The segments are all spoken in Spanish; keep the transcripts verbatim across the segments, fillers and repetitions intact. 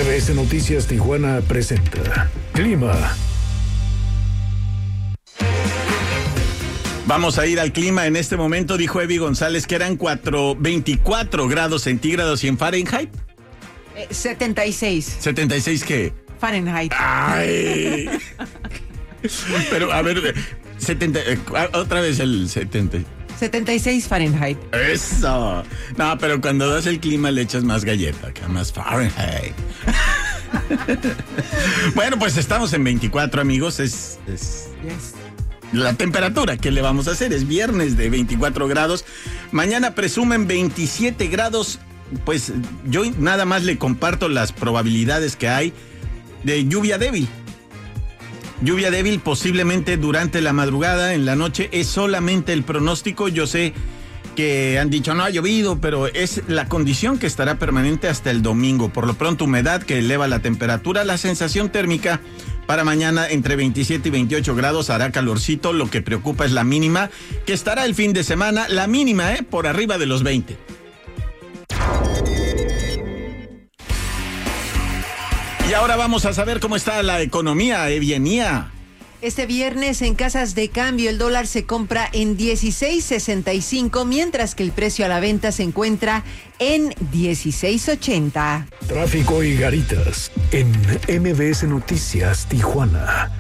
B S Noticias Tijuana presenta Clima. Vamos a ir al clima en este momento. Dijo Evi González que eran cuatro, veinticuatro grados centígrados y en Fahrenheit. Eh, setenta y seis. ¿setenta y seis qué? Fahrenheit. Ay. Pero a ver, setenta, otra vez el setenta. setenta y seis Fahrenheit. Eso. No, pero cuando das el clima le echas más galleta, que más Fahrenheit. Bueno, pues estamos en veinticuatro, amigos. Es, es Yes. la temperatura que le vamos a hacer. Es viernes de veinticuatro grados. Mañana presumen veintisiete grados. Pues yo nada más le comparto las probabilidades que hay de lluvia débil. Lluvia débil posiblemente durante la madrugada, en la noche. Es solamente el pronóstico. Yo sé que han dicho no ha llovido, pero es la condición que estará permanente hasta el domingo. Por lo pronto, humedad que eleva la temperatura. La sensación térmica para mañana entre veintisiete y veintiocho grados. Hará calorcito. Lo que preocupa es la mínima, que estará el fin de semana. La mínima, eh, por arriba de los veinte. Y ahora vamos a saber cómo está la economía, Evienia. Este viernes en casas de cambio el dólar se compra en dieciséis sesenta y cinco, mientras que el precio a la venta se encuentra en dieciséis ochenta. Tráfico y garitas en M B S Noticias Tijuana.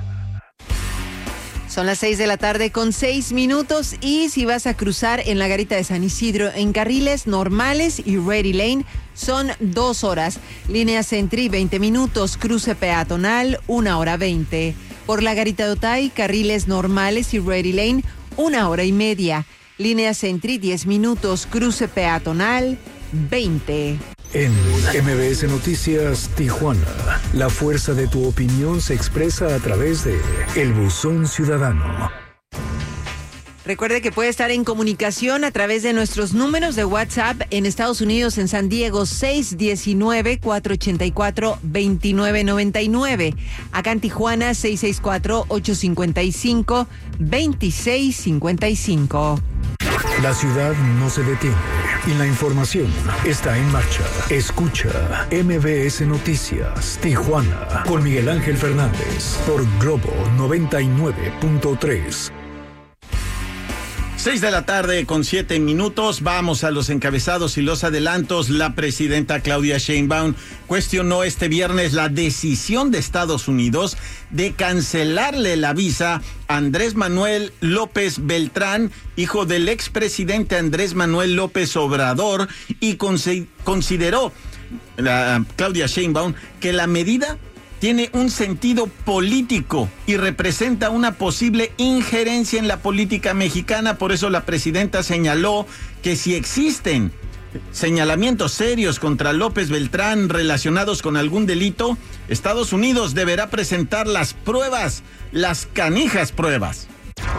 Son las seis de la tarde con seis minutos y si vas a cruzar en la garita de San Isidro en carriles normales y Ready Lane son dos horas. Línea Sentry veinte minutos, cruce peatonal una hora veinte. Por la garita de Otay, carriles normales y Ready Lane una hora y media. Línea Sentry diez minutos, cruce peatonal veinte. En M B S Noticias Tijuana, la fuerza de tu opinión se expresa a través de El Buzón Ciudadano. Recuerde que puede estar en comunicación a través de nuestros números de WhatsApp en Estados Unidos, en San Diego, seis uno nueve, cuatro ocho cuatro, dos nueve nueve nueve. Acá en Tijuana, seis seis cuatro, ocho cinco cinco, dos seis cinco cinco. La ciudad no se detiene y la información está en marcha. Escucha M B S Noticias Tijuana con Miguel Ángel Fernández por Globo noventa y nueve punto tres. Seis de la tarde con siete minutos. Vamos a los encabezados y los adelantos. La presidenta Claudia Sheinbaum cuestionó este viernes la decisión de Estados Unidos de cancelarle la visa a Andrés Manuel López Beltrán, hijo del expresidente Andrés Manuel López Obrador, y consideró la Claudia Sheinbaum que la medida tiene un sentido político y representa una posible injerencia en la política mexicana. Por eso la presidenta señaló que si existen señalamientos serios contra López Beltrán relacionados con algún delito, Estados Unidos deberá presentar las pruebas, las canijas pruebas.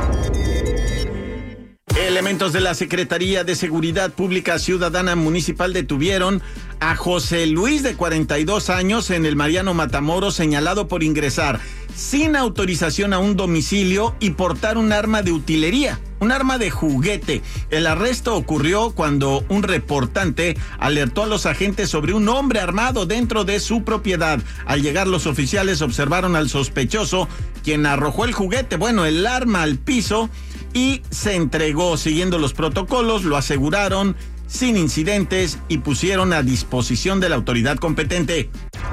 Elementos de la Secretaría de Seguridad Pública Ciudadana Municipal detuvieron a José Luis, de cuarenta y dos años, en el Mariano Matamoros, señalado por ingresar sin autorización a un domicilio y portar un arma de utilería, un arma de juguete. El arresto ocurrió cuando un reportante alertó a los agentes sobre un hombre armado dentro de su propiedad. Al llegar los oficiales observaron al sospechoso, quien arrojó el juguete, bueno, el arma al piso, y se entregó. Siguiendo los protocolos, lo aseguraron sin incidentes y pusieron a disposición de la autoridad competente.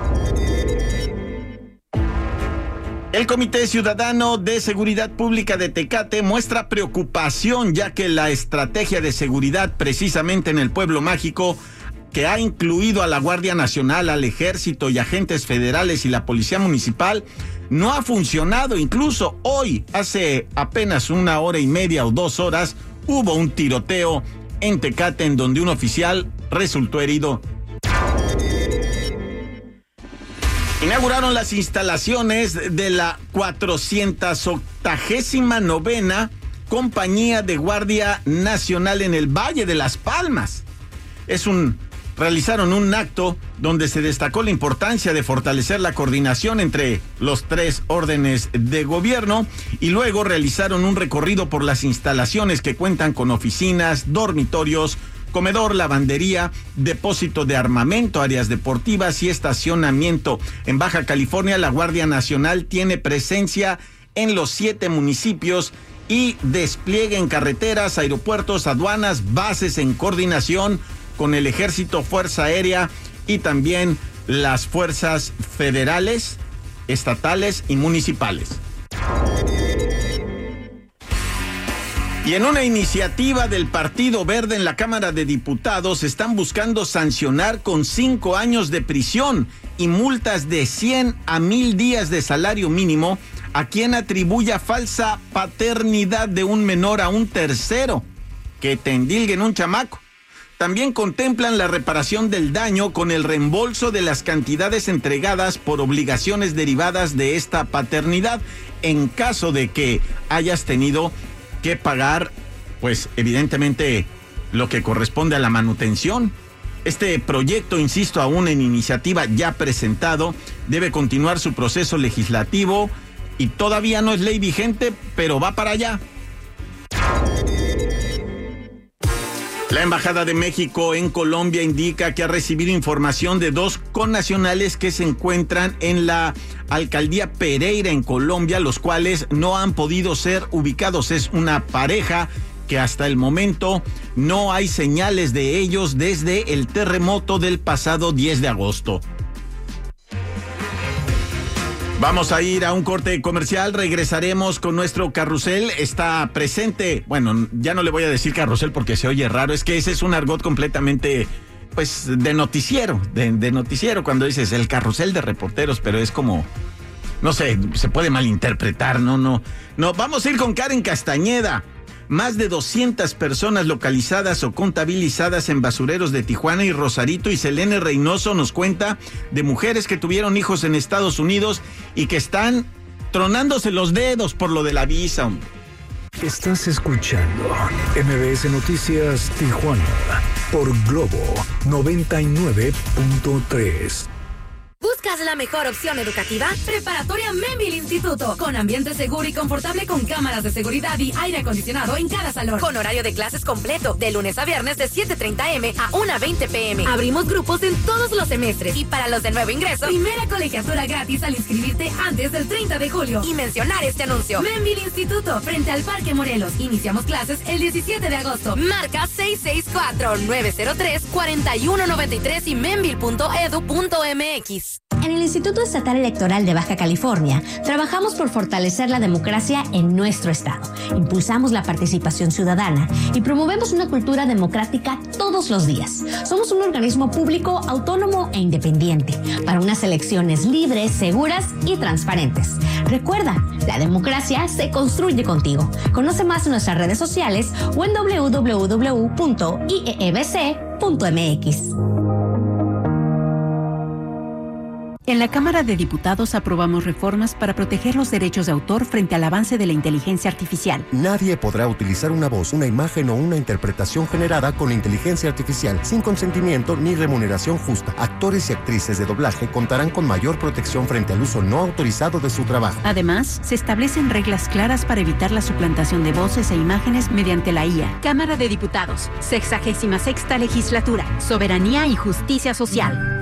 El Comité Ciudadano de Seguridad Pública de Tecate muestra preocupación, ya que la estrategia de seguridad precisamente en el Pueblo Mágico, que ha incluido a la Guardia Nacional, al Ejército y agentes federales y la Policía Municipal, no ha funcionado. Incluso hoy, hace apenas una hora y media o dos horas, hubo un tiroteo en Tecate en donde un oficial resultó herido. Inauguraron las instalaciones de la cuatrocientos octagésima novena Compañía de Guardia Nacional en el Valle de las Palmas. Es un Realizaron un acto donde se destacó la importancia de fortalecer la coordinación entre los tres órdenes de gobierno, y luego realizaron un recorrido por las instalaciones que cuentan con oficinas, dormitorios, comedor, lavandería, depósito de armamento, áreas deportivas y estacionamiento. En Baja California, la Guardia Nacional tiene presencia en los siete municipios y despliegue en carreteras, aeropuertos, aduanas, bases en coordinación con el Ejército, Fuerza Aérea y también las fuerzas federales, estatales y municipales. Y en una iniciativa del Partido Verde en la Cámara de Diputados están buscando sancionar con cinco años de prisión y multas de cien a mil días de salario mínimo a quien atribuya falsa paternidad de un menor a un tercero, que te endilguen un chamaco. También contemplan la reparación del daño con el reembolso de las cantidades entregadas por obligaciones derivadas de esta paternidad en caso de que hayas tenido que pagar, pues evidentemente, lo que corresponde a la manutención. Este proyecto, insisto, aún en iniciativa ya presentado, debe continuar su proceso legislativo y todavía no es ley vigente, pero va para allá. La Embajada de México en Colombia indica que ha recibido información de dos connacionales que se encuentran en la alcaldía Pereira en Colombia, los cuales no han podido ser ubicados. Es una pareja que hasta el momento no hay señales de ellos desde el terremoto del pasado diez de agosto. Vamos a ir a un corte comercial, regresaremos con nuestro carrusel. Está presente, bueno, ya no le voy a decir carrusel porque se oye raro, es que ese es un argot completamente, pues, de noticiero, de, de noticiero, cuando dices el carrusel de reporteros, pero es como, no sé, se puede malinterpretar, no, no, no. Vamos a ir con Karen Castañeda. Más de doscientas personas localizadas o contabilizadas en basureros de Tijuana y Rosarito, y Selene Reynoso nos cuenta de mujeres que tuvieron hijos en Estados Unidos y que están tronándose los dedos por lo de la visa. Estás escuchando M B S Noticias Tijuana por Globo noventa y nueve punto tres. ¿Buscas la mejor opción educativa? Preparatoria Membil Instituto, con ambiente seguro y confortable, con cámaras de seguridad y aire acondicionado en cada salón. Con horario de clases completo, de lunes a viernes de siete treinta eme a una veinte peme. Abrimos grupos en todos los semestres. Y para los de nuevo ingreso, primera colegiatura gratis al inscribirte antes del treinta de julio. Y mencionar este anuncio. Membil Instituto, frente al Parque Morelos. Iniciamos clases el diecisiete de agosto. Marca seis seis cuatro, nueve cero tres, cuatro uno nueve tres y membil punto edu punto mx. En el Instituto Estatal Electoral de Baja California, trabajamos por fortalecer la democracia en nuestro estado. Impulsamos la participación ciudadana y promovemos una cultura democrática todos los días. Somos un organismo público, autónomo e independiente para unas elecciones libres, seguras y transparentes. Recuerda, la democracia se construye contigo. Conoce más en nuestras redes sociales o en doble u doble u doble u punto i e e b c punto m x. En la Cámara de Diputados aprobamos reformas para proteger los derechos de autor frente al avance de la inteligencia artificial. Nadie podrá utilizar una voz, una imagen o una interpretación generada con inteligencia artificial sin consentimiento ni remuneración justa. Actores y actrices de doblaje contarán con mayor protección frente al uso no autorizado de su trabajo. Además, se establecen reglas claras para evitar la suplantación de voces e imágenes mediante la I A. Cámara de Diputados, sexagésima sexta legislatura, soberanía y justicia social.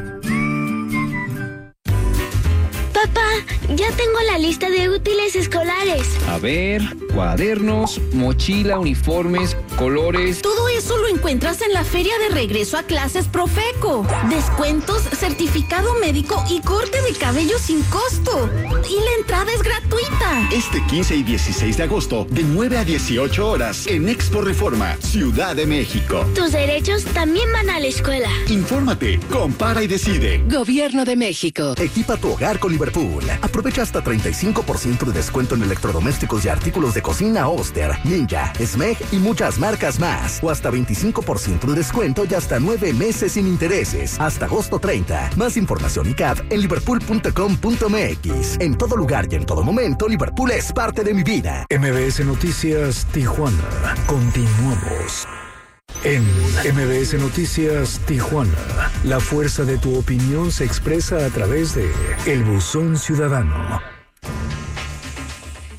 Papá, ya tengo la lista de útiles escolares. A ver, cuadernos, mochila, uniformes, colores. Todo eso lo encuentras en la feria de regreso a clases Profeco. Descuentos, certificado médico y corte de cabello sin costo. Y la entrada es gratuita. Este quince y dieciséis de agosto, de nueve a dieciocho horas, en Expo Reforma, Ciudad de México. Tus derechos también van a la escuela. Infórmate, compara y decide. Gobierno de México. Equipa tu hogar con Liverpool. Aprovecha hasta treinta y cinco por ciento de descuento en electrodomésticos y artículos de cocina Oster, Ninja, Smeg y muchas marcas más. O hasta veinticinco por ciento de descuento y hasta nueve meses sin intereses. Hasta agosto treinta. Más información y C A D en liverpool punto com punto m x. En todo lugar y en todo momento, Liverpool es parte de mi vida. M B S Noticias Tijuana. Continuamos. En M B S Noticias Tijuana, la fuerza de tu opinión se expresa a través de El Buzón Ciudadano.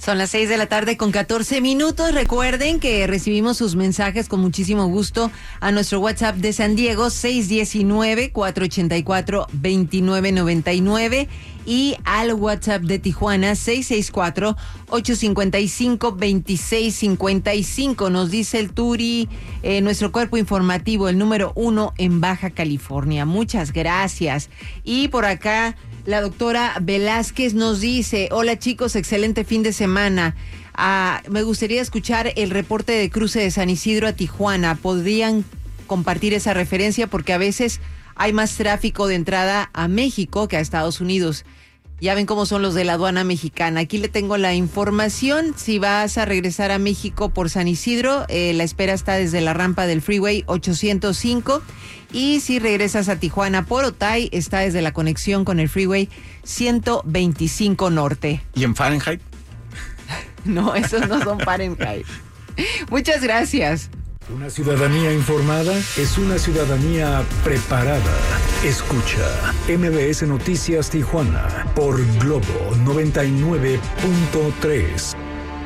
Son las seis de la tarde con catorce minutos. Recuerden que recibimos sus mensajes con muchísimo gusto a nuestro WhatsApp de San Diego, seis uno nueve, cuatro ocho cuatro, dos nueve nueve nueve, y al WhatsApp de Tijuana, seis seis cuatro, ocho cinco cinco, dos seis cinco cinco. Nos dice el Turi, eh, nuestro cuerpo informativo, el número uno en Baja California. Muchas gracias. Y por acá, la doctora Velázquez nos dice: hola chicos, excelente fin de semana. Ah, me gustaría escuchar el reporte de cruce de San Isidro a Tijuana. ¿Podrían compartir esa referencia? Porque a veces hay más tráfico de entrada a México que a Estados Unidos. Ya ven cómo son los de la aduana mexicana. Aquí le tengo la información. Si vas a regresar a México por San Isidro, eh, la espera está desde la rampa del Freeway ochocientos cinco. Y si regresas a Tijuana por Otay, está desde la conexión con el Freeway ciento veinticinco Norte. ¿Y en Fahrenheit? No, esos no son Fahrenheit. Muchas gracias. Una ciudadanía informada es una ciudadanía preparada. Escucha M B S Noticias Tijuana por Globo noventa y nueve punto tres.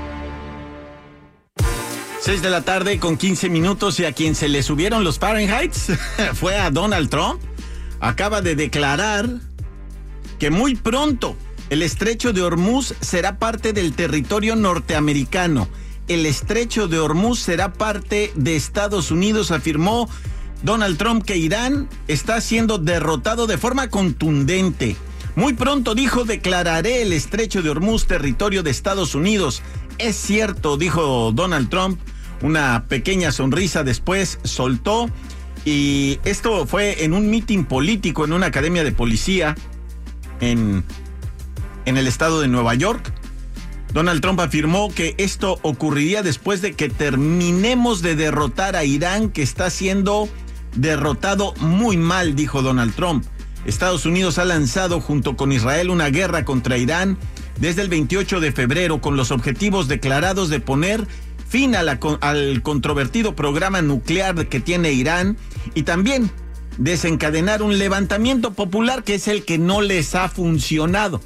Seis de la tarde con quince minutos, y a quien se le subieron los Fahrenheits fue a Donald Trump. Acaba de declarar que muy pronto el estrecho de Hormuz será parte del territorio norteamericano. El estrecho de Hormuz será parte de Estados Unidos, afirmó Donald Trump que Irán está siendo derrotado de forma contundente. Muy pronto, dijo, declararé el estrecho de Hormuz territorio de Estados Unidos. Es cierto, dijo Donald Trump, una pequeña sonrisa después soltó, y esto fue en un mitin político en una academia de policía en, en el estado de Nueva York. Donald Trump afirmó que esto ocurriría después de que terminemos de derrotar a Irán, que está siendo derrotado muy mal, dijo Donald Trump. Estados Unidos ha lanzado junto con Israel una guerra contra Irán desde el veintiocho de febrero con los objetivos declarados de poner fin a la, al controvertido programa nuclear que tiene Irán y también desencadenar un levantamiento popular que es el que no les ha funcionado.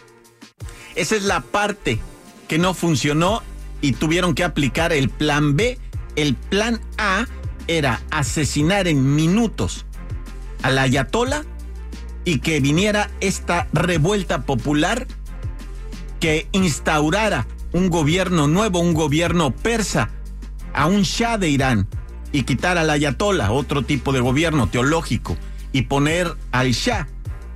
Esa es la parte que no funcionó y tuvieron que aplicar el plan B. El plan A era asesinar en minutos al ayatolá y que viniera esta revuelta popular que instaurara un gobierno nuevo, un gobierno persa, a un shah de Irán, y quitar al ayatolá, otro tipo de gobierno teológico, y poner al shah,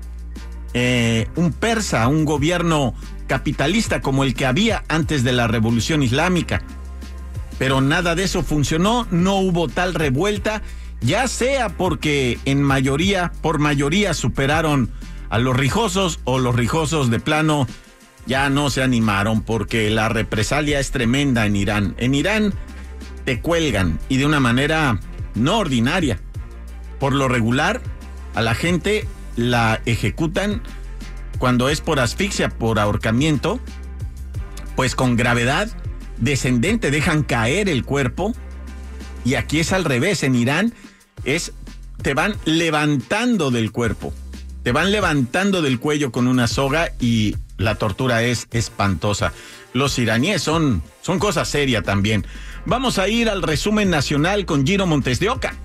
eh, un persa, un gobierno capitalista como el que había antes de la Revolución Islámica. Pero nada de eso funcionó, no hubo tal revuelta, ya sea porque en mayoría, por mayoría superaron a los rijosos, o los rijosos de plano ya no se animaron, porque la represalia es tremenda en Irán. En Irán te cuelgan, y de una manera no ordinaria. Por lo regular, a la gente la ejecutan cuando es por asfixia, por ahorcamiento, pues con gravedad descendente, dejan caer el cuerpo. Y aquí es al revés, en Irán es, te van levantando del cuerpo, te van levantando del cuello con una soga, y la tortura es espantosa. Los iraníes son, son cosa seria también. Vamos a ir al resumen nacional con Giro Montes de Oca.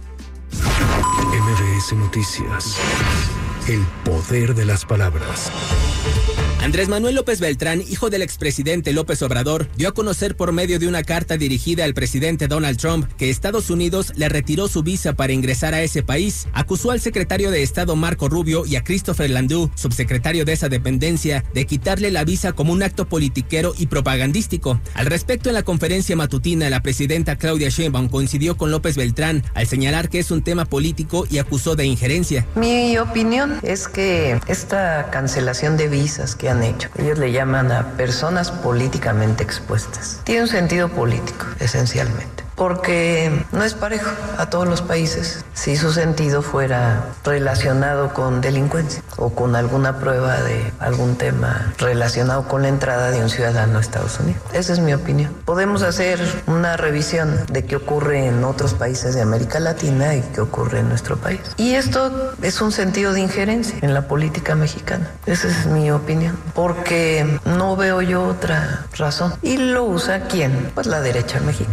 M B S Noticias. El poder de las palabras. Andrés Manuel López Beltrán, hijo del expresidente López Obrador, dio a conocer por medio de una carta dirigida al presidente Donald Trump que Estados Unidos le retiró su visa para ingresar a ese país. Acusó al secretario de Estado Marco Rubio y a Christopher Landau, subsecretario de esa dependencia, de quitarle la visa como un acto politiquero y propagandístico. Al respecto, en la conferencia matutina, la presidenta Claudia Sheinbaum coincidió con López Beltrán al señalar que es un tema político y acusó de injerencia. Mi opinión es que esta cancelación de visas que han hecho, ellos le llaman a personas políticamente expuestas, tiene un sentido político, esencialmente. porque no es parejo a todos los países si su sentido fuera relacionado con delincuencia o con alguna prueba de algún tema relacionado con la entrada de un ciudadano a Estados Unidos. Esa es mi opinión. Podemos hacer una revisión de qué ocurre en otros países de América Latina y qué ocurre en nuestro país. Y esto es un sentido de injerencia en la política mexicana. Esa es mi opinión, porque no veo yo otra razón. ¿Y lo usa quién? Pues la derecha mexicana.